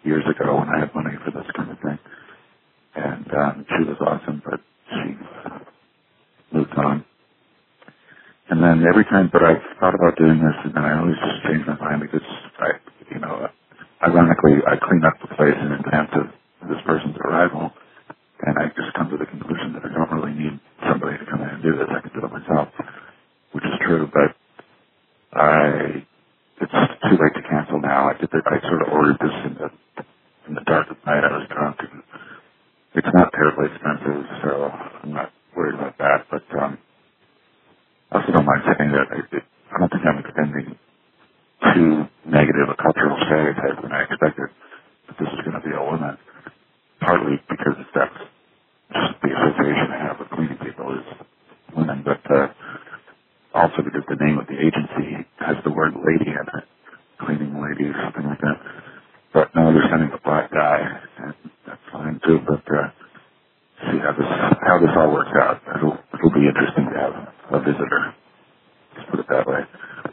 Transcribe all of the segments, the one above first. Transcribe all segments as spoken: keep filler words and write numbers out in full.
years ago when I had money for this kind of thing. And um, she was awesome, but she moved on. And then every time, but I've thought about doing this, and then I always just change my mind because I, you know, ironically, I clean up the place in advance of this person's arrival, and I just come to the conclusion that I don't really need somebody to come in and do this. I can do it myself, which is true, but I, it's too late to cancel now. I did the, I sort of ordered this in the, in the dark of night. I was drunk, and it's not terribly expensive, so I'm not worried about that, but, um, I also don't mind saying that I, it, I don't think I'm extending too negative a cultural stereotype when I expected that this is going to be a woman, partly because that's just the association I have with cleaning people is women, but uh, also because the name of the agency has the word lady in it, cleaning lady or something like that. But no, they're sending a black guy, and that's fine too, but uh, see how this how this all works out. It'll, it'll be interesting to have a visitor. Let's put it that way.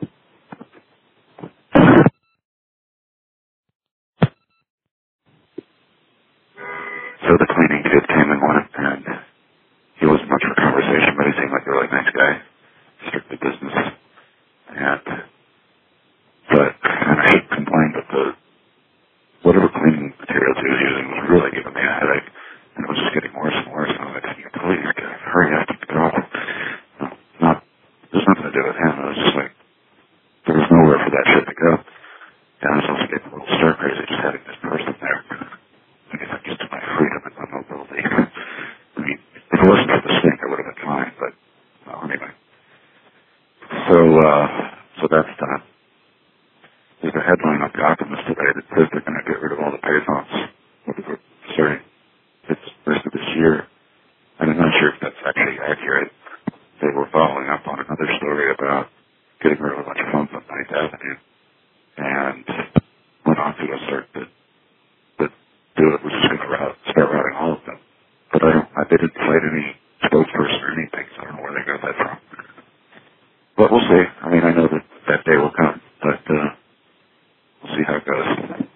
So the cleaning kid came and went, and he wasn't much for conversation, but he seemed like a really nice guy, strictly business. And but and I should complain that the whatever cleaning materials he was using was really giving me a headache, and it was just getting worse and worse. And I was like, can you please guys, hurry up, get off. No, not there's nothing to do with him. It was just like there was nowhere for that shit to go. And I was also getting a little stir crazy just having this person there. I guess I'm used to my freedom and my mobility. I mean, if it wasn't for the stink, I would have been fine, but well, anyway. So, uh, so that's done. There's a headline on The Optimist today that says they're going to get rid of all the payphones. Sorry, it's the rest of this year. And I'm not sure if that's actually accurate. They were following up on another story about getting rid of a bunch of phones on Ninth Avenue, and went on to assert that that do it was just going to route, start routing all of them. But I don't. I, they didn't cite any spokesperson or anything, so I don't know where they got that from. But we'll see. I mean, I know that that day will come, but uh, we'll see how it goes.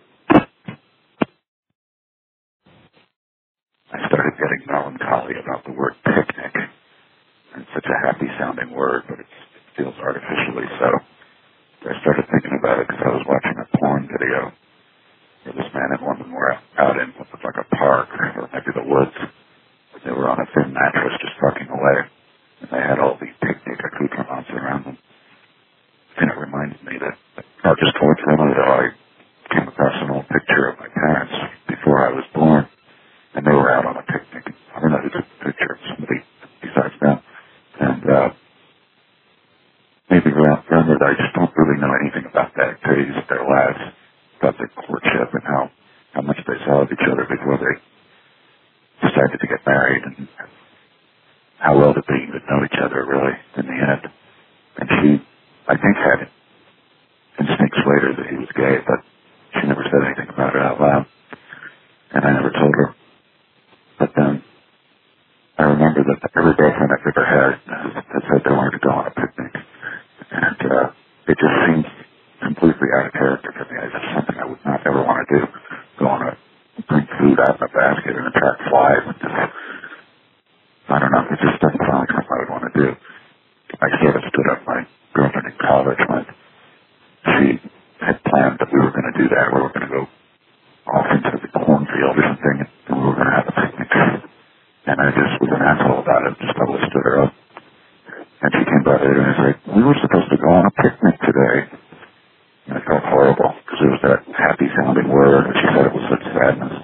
I started getting melancholy about the word picnic. It's such a happy-sounding word, but it's, it feels artificially so. I started thinking about it because I was watching a porn video where this man and woman were out in what looked like a park or maybe the woods. They were on a thin mattress just fucking away, and they had all these picnic accoutrements around them. And it reminded me that, not just coincidentally, though, I came across an old picture of my parents before I was born, and they were out on a picnic. I don't know who took the picture, somebody besides them. And uh, maybe remember that I just don't really know anything about the activities of their lives, about their courtship and how, how much they saw of each other before they decided to get married, and how well did they even know each other, really, in the end. And she, I think, had instincts later that he was gay, but she never said anything about it out loud. And I never told her. But then I remember that every girlfriend I've ever had that said they wanted to go on a picnic. And uh, it just seems completely out of character for me. It's just something I would not ever want to do. Go on a, bring food out in a basket and attract flies. And just, I don't know. It just doesn't sound like something I would want to do. I sort of stood up my girlfriend in college when she had planned that we were going to do that. We were going to go off into the cornfield or something, and we were going to have a picnic. And I just was an asshole about it, just totally stood her up. And she came by later and was like, we were supposed to go on a picnic today. And I felt horrible, because it was that happy-sounding word, and she said it was such sadness.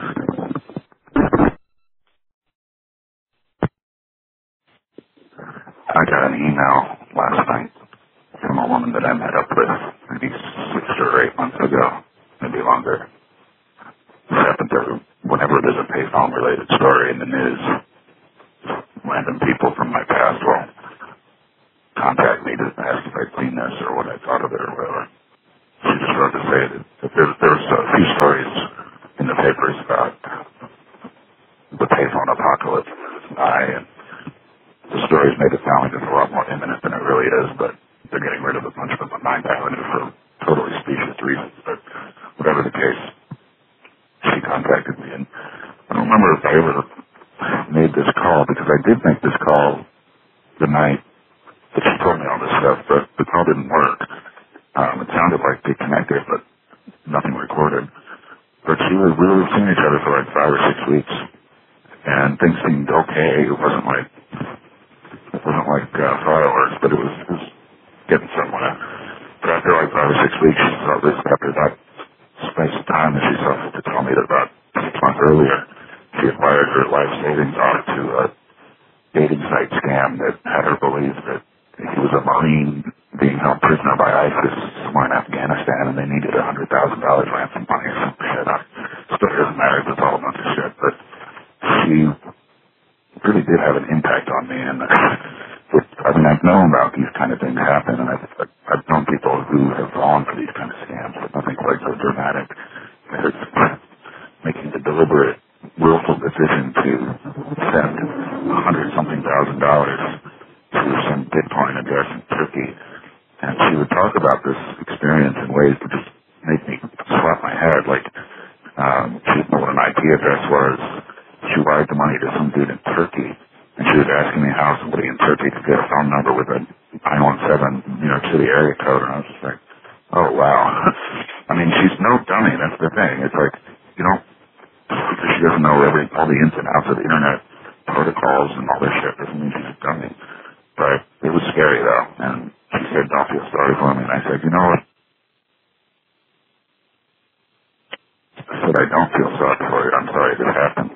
I got an email last night from a woman that I met up with maybe six or eight months ago, maybe longer. This happened to, whenever there's a payphone-related story in the news, random people from my past will contact me to ask if I clean this or what I thought of it or whatever. She just wrote to say that, that there, there's a few stories in the papers about the payphone apocalypse and I, and the stories made it sound like it's a lot more imminent than it really is, but they're getting rid of a bunch of them on Ninth Avenue for totally specious reasons. But whatever the case, ever made this call, because I did make this call the night that she told me all this stuff, but the call didn't work. Um, it sounded like they connected, but nothing recorded. But she was, we were seeing each other for like five or six weeks, and things seemed okay. It wasn't like, it wasn't like uh, fireworks, but it was, it was getting somewhere. But after like five or six weeks, she saw this, after that space of time that she saw to tell me that about six months earlier, she acquired her life savings off to a dating site scam that had her believe that he was a Marine being held prisoner by ISIS somewhere in Afghanistan, and they needed a hundred thousand dollars ransom money or some shit. I still doesn't matter. It's all a bunch of shit. But she really did have an impact on me, and uh, it, I mean, I've known about these kind of things happen, and I've, I've known people who have fallen for these kind of scams, but nothing quite so dramatic. It's making the deliberate, willful decision to send a hundred something thousand dollars to some Bitcoin address in Turkey. And she would talk about this experience in ways that just made me slap my head. Like, um, she didn't know what an I P address was. She wired the money to some dude in Turkey, and she was asking me how somebody in Turkey could get a phone number with a nine one seven New York City area code, and I was just like, oh, wow. I mean, she's no dummy, that's the thing. It's like, you don't, because she doesn't know every, all the ins and outs of the internet protocols and all this shit doesn't mean she's a dummy. But it was scary, though, and she said, don't feel sorry for me, and I said, you know what? I said, I don't feel sorry for you. I'm sorry